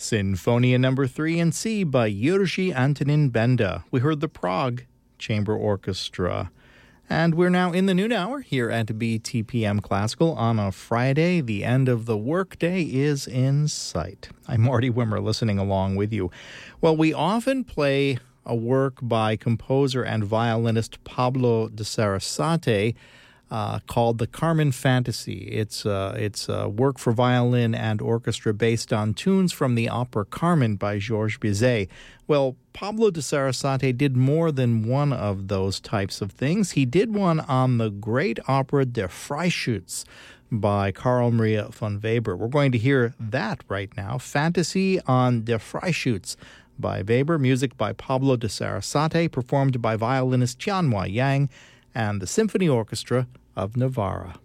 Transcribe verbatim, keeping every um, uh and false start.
Sinfonia Number three in C by Jiří Antonín Benda. We heard the Prague Chamber Orchestra. And we're now in the noon hour here at B T P M Classical on a Friday. The end of the workday is in sight. I'm Marty Wimmer listening along with you. Well, we often play a work by composer and violinist Pablo de Sarasate uh, called the Carmen Fantasy. It's, uh, it's a work for violin and orchestra based on tunes from the opera Carmen by Georges Bizet. Well, Pablo de Sarasate did more than one of those types of things. He did one on the great opera Der Freischütz by Carl Maria von Weber. We're going to hear that right now, Fantasy on Der Freischütz by Weber, music by Pablo de Sarasate, performed by violinist Tianhua Yang and the Symphony Orchestra of Navarra.